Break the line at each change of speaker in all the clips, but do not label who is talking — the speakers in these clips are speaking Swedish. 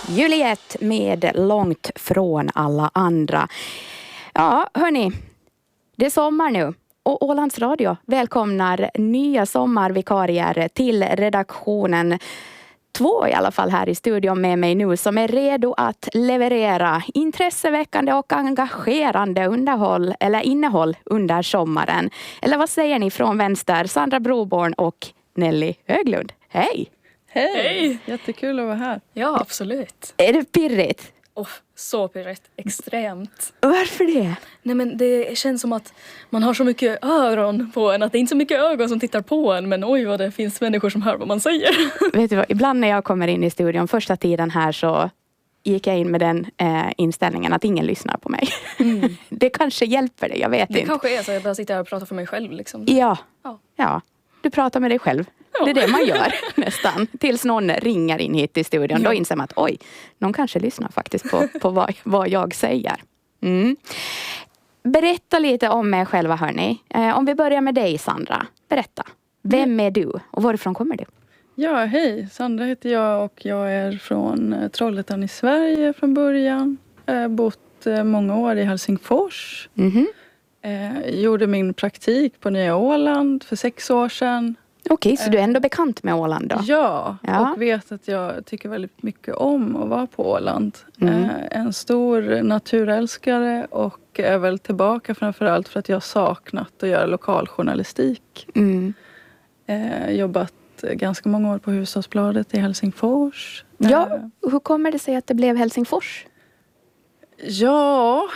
Juliet med Långt från alla andra. Ja, hörni, det är sommar nu och Ålands Radio välkomnar nya sommarvikarier till redaktionen. 2 i alla fall här i studion med mig nu som är redo att leverera intresseväckande och engagerande innehåll under sommaren. Eller vad säger ni från vänster? Sandra Broborn och Nelly Höglund. Hej!
Hej! Jättekul att vara här.
Ja, absolut.
Är det pirrigt?
Så pirrigt. Extremt.
Varför det?
Nej, men det känns som att man har så mycket öron på en. Att det är inte så mycket ögon som tittar på en. Men oj vad det finns människor som hör vad man säger.
Vet du vad? Ibland när jag kommer in i studion första tiden här så gick jag in med den inställningen att ingen lyssnar på mig. Mm. Det kanske hjälper dig, jag vet inte.
Det kanske är så. Jag bara sitter här och pratar för mig själv. Liksom.
Ja, du pratar med dig själv. Det är det man gör nästan. Tills någon ringer in hit i studion. Då inser man att oj, någon kanske lyssnar faktiskt på vad jag säger. Mm. Berätta lite om er själva, hörni. Om vi börjar med dig, Sandra. Berätta. Vem är du och varifrån kommer du?
Ja, hej. Sandra heter jag och jag är från Trollhättan i Sverige från början. Bott många år i Helsingfors. Mm-hmm. Gjorde min praktik på Nya Åland för 6 år sedan.
Okej, så du är ändå bekant med Åland då?
Ja, och vet att jag tycker väldigt mycket om att vara på Åland. En stor naturälskare och är väl tillbaka framförallt för att jag har saknat att göra lokaljournalistik. Jobbat ganska många år på Hufvudstadsbladet i Helsingfors.
Ja, hur kommer det sig att det blev Helsingfors?
Ja,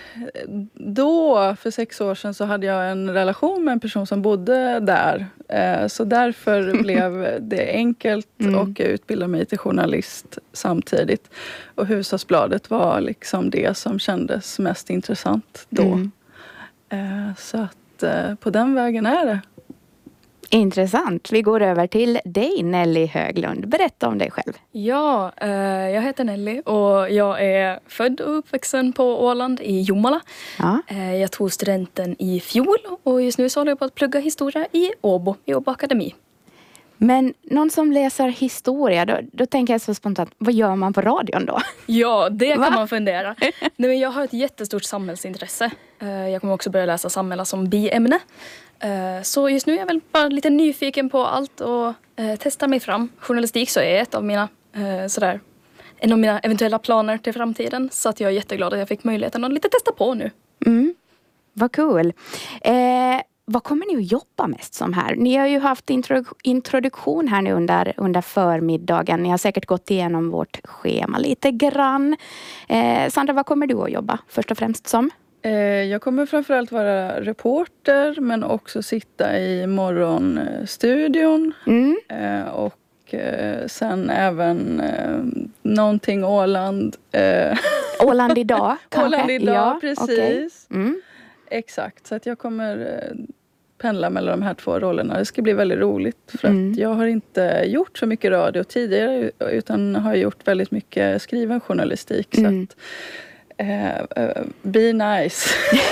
då för 6 år sedan så hade jag en relation med en person som bodde där. Så därför blev det enkelt och jag utbildade mig till journalist samtidigt. Och Hufvudstadsbladet var liksom det som kändes mest intressant då. Så att på den vägen är det.
Intressant. Vi går över till dig, Nelly Höglund. Berätta om dig själv.
Ja, jag heter Nelly och jag är född och uppvuxen på Åland i Jomala. Ja. Jag tog studenten i fjol och just nu så håller jag på att plugga historia i Åbo Akademi.
Men någon som läser historia, då tänker jag så spontant, vad gör man på radion då?
Ja, det kan man fundera. Nej, men jag har ett jättestort samhällsintresse. Jag kommer också börja läsa samhälle som biämne. Så just nu är jag väl bara lite nyfiken på allt och testar mig fram. Journalistik så är en av mina eventuella planer till framtiden. Så att jag är jätteglad att jag fick möjligheten att lite testa på nu.
Vad kul. Vad kommer ni att jobba mest som här? Ni har ju haft introduktion här nu under förmiddagen. Ni har säkert gått igenom vårt schema lite grann. Sandra, vad kommer du att jobba först och främst som?
Jag kommer framförallt vara reporter men också sitta i morgonstudion. Och sen även någonting Åland.
Åland idag kanske?
Åland idag,
ja,
precis.
Okay.
Exakt, så att jag kommer pendla mellan de här 2 rollerna. Det ska bli väldigt roligt för att jag har inte gjort så mycket radio tidigare utan har gjort väldigt mycket skriven journalistik. Så att be nice.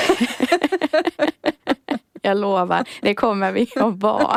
Jag lovar, det kommer vi att vara.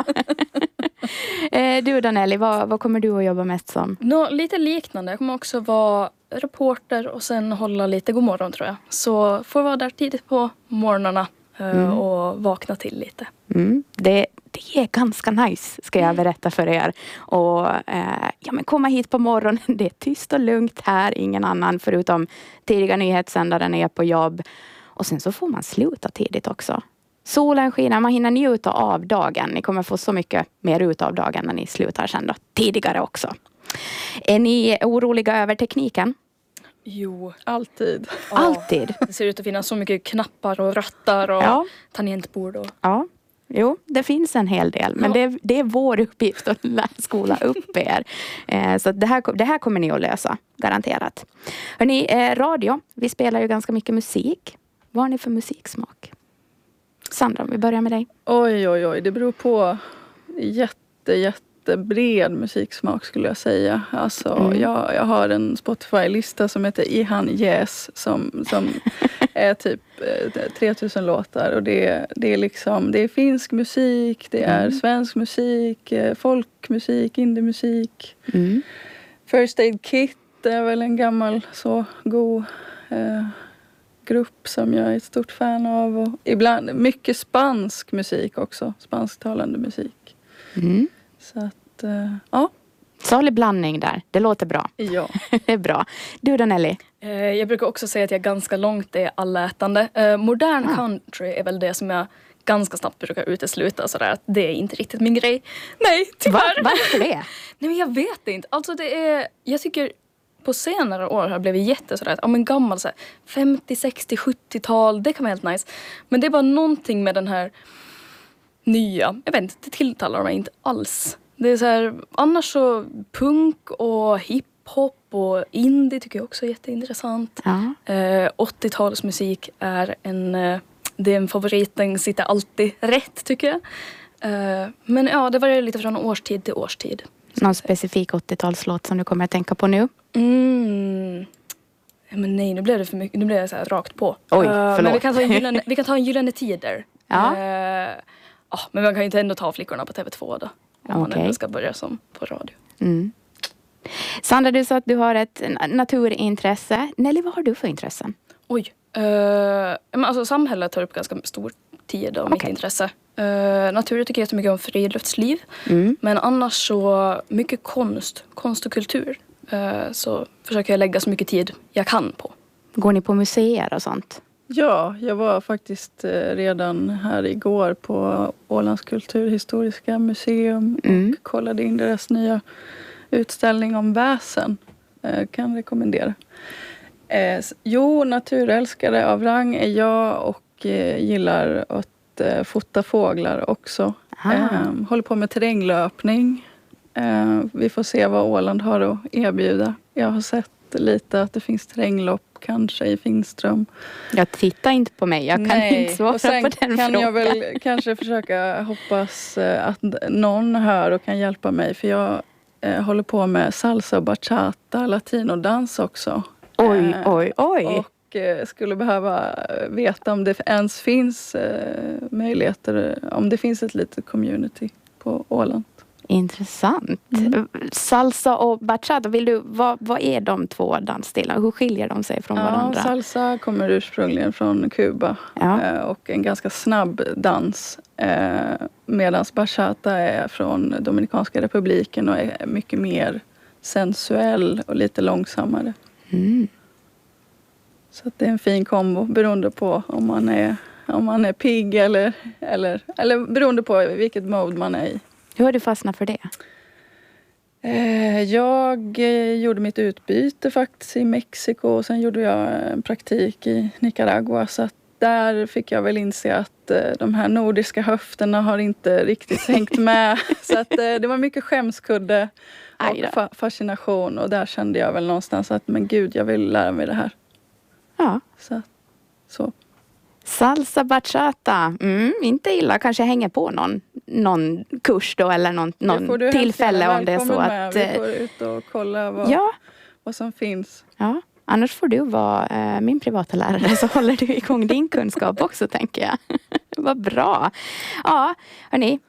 Du Danelli, vad kommer du att jobba mest som?
Lite liknande. Jag kommer också vara reporter och sen hålla lite god morgon tror jag. Så får vara där tidigt på morgnarna och vakna till lite.
Det är ganska nice, ska jag berätta för er. Och men komma hit på morgonen, det är tyst och lugnt här. Ingen annan förutom tidiga nyhetssändare när jag är på jobb. Och sen så får man sluta tidigt också. Solen skiner, man hinner njuta av dagen. Ni kommer få så mycket mer ut av dagen när ni slutar sen då. Tidigare också. Är ni oroliga över tekniken?
Jo,
alltid.
Alltid?
Det ser ut att finnas så mycket knappar och rattar och tangentbord. Och...
Ja, jo, det finns en hel del. Men det är vår uppgift att skola upp er. Så det här kommer ni att lösa, garanterat. Hörrni, radio, vi spelar ju ganska mycket musik. Vad har ni för musiksmak? Sandra, om vi börjar med dig.
Oj. Det beror på jättebred musiksmak skulle jag säga. Alltså, jag har en Spotify-lista som heter Ihan Yes som är typ 3000 låtar. Och det är finsk musik, det är svensk musik, folkmusik, indiemusik. First Aid Kit det är väl en gammal så god grupp som jag är ett stort fan av. Och ibland mycket spansk musik också. Spansktalande musik.
Mm.
Så att, ja.
Salig blandning där. Det låter bra.
Ja.
Det är bra. Du då, Nelly?
Jag brukar också säga att jag ganska långt är allätande. Modern country är väl det som jag ganska snabbt brukar utesluta. Sådär, att det är inte riktigt min grej. Nej, tyvärr.
Varför det?
Nej, men jag vet inte. Alltså jag tycker på senare år har det blivit sådär att men gammal så här, 50, 60, 70-tal, det kan vara helt nice. Men det är bara någonting med den här nya, jag vet inte, det tilltalar mig inte alls. Det är så här, annars så punk och hiphop och indie tycker jag också är jätteintressant.
Ja.
80-talsmusik är det är en favorit, den sitter alltid rätt tycker jag. Men ja, det varierar lite från årstid till årstid.
Någon specifik 80-talslåt som du kommer att tänka på nu?
Men nej, nu blev det för mycket. Nu blev jag så här rakt på.
Oj, förlåt.
Men vi kan ta en gyllene tider.
Ja.
Men man kan ju inte ändå ta flickorna på TV2 då. Om man ändå ska börja som på radio.
Mm. Sandra, du sa att du har ett naturintresse. Nelly, vad har du för intressen?
Oj. Men alltså samhället tar upp ganska stor tid av mitt intresse. Natur tycker jag jättemycket om friluftsliv. Men annars så mycket konst och kultur. Så försöker jag lägga så mycket tid jag kan på.
Går ni på museer och sånt?
Ja, jag var faktiskt redan här igår på Ålands kulturhistoriska museum och kollade in deras nya utställning om väsen. Kan rekommendera. Naturälskare av rang är jag och gillar att fota fåglar också. Håller på med terränglöpning. Vi får se vad Åland har att erbjuda. Jag har sett lite att det finns terränglopp kanske i Finström.
Jag tittar inte på mig. Jag kan inte svara på den frågan.
Kan jag väl kanske försöka hoppas att någon hör och kan hjälpa mig. För jag håller på med salsa och bachata, latinodans också.
Oj.
Och skulle behöva veta om det ens finns möjligheter, om det finns ett litet community på Åland.
Intressant. Salsa och bachata, vad är de två dansstilarna? Hur skiljer de sig från varandra?
Salsa kommer ursprungligen från Kuba och en ganska snabb dans. Medan bachata är från Dominikanska republiken och är mycket mer sensuell och lite långsammare. Så att det är en fin kombo beroende på om man är pigg eller beroende på vilket mode man är i.
Hur har du fastnat för det?
Jag gjorde mitt utbyte faktiskt i Mexiko och sen gjorde jag en praktik i Nicaragua. Så att där fick jag väl inse att de här nordiska höfterna har inte riktigt hängt med. Så att det var mycket skämskudde och fascination. Och där kände jag väl någonstans att men gud, jag vill lära mig det här.
Ja.
Så.
Salsa bachata, inte illa. Kanske hänger på någon kurs då eller någon tillfälle om det är så att...
Vi får ut och kolla vad som finns.
Ja, annars får du vara min privata lärare så håller du igång din kunskap också tänker jag. Vad bra. Ja, hörni.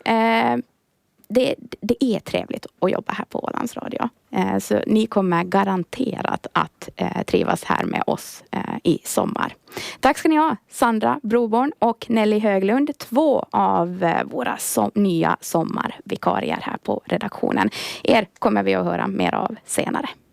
Det är trevligt att jobba här på Ålands Radio. Så ni kommer garanterat att trivas här med oss i sommar. Tack ska ni ha, Sandra Broborn och Nelly Höglund. 2 av våra nya sommarvikarier här på redaktionen. Er kommer vi att höra mer av senare.